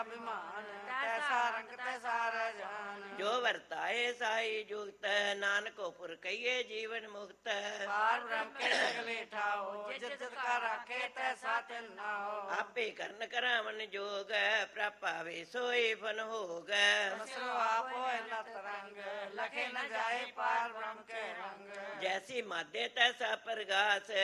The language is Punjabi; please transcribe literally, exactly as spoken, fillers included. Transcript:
ਅਭਿਮਾਨ ਤੈਸਾ ਰੰਗ ਤੈਸਾ ਰਜਾਨ। ਜੋ ਵਰਤਾਏ ਸਾਈ ਜੁਗਤ ਨਾਨਕੋ ਪੁਰ ਕਹੀਏ ਜੀਵਨ ਮੁਕਤ। ਪਾਰ ਬ੍ਰਹਮ ਕੇ ਜਗ ਬੈਠਾਓ ਜਿਤ ਜਿਤ ਕਾ ਰਾਖੇ ਤੈਸਾ ਤਿਨ ਨਾਓ। ਆਪੇ ਕਰਨ ਕਰਾਵਨ ਜੋਗ ਪ੍ਰਾਪਾਵੇ ਸੋਈ ਫਨ ਹੋਗ। ਮਸਰੋ ਆਪ ਹੋਏ ਨ ਤਰੰਗ ਲਖੇ ਨ ਜਾਏ ਪਾਰ ਬ੍ਰਹਮ ਕੇ ਰੰਗ। ਜੈਸੀ ਮਾਦੇ ਤੈਸਾ ਪ੍ਰਗਾਸ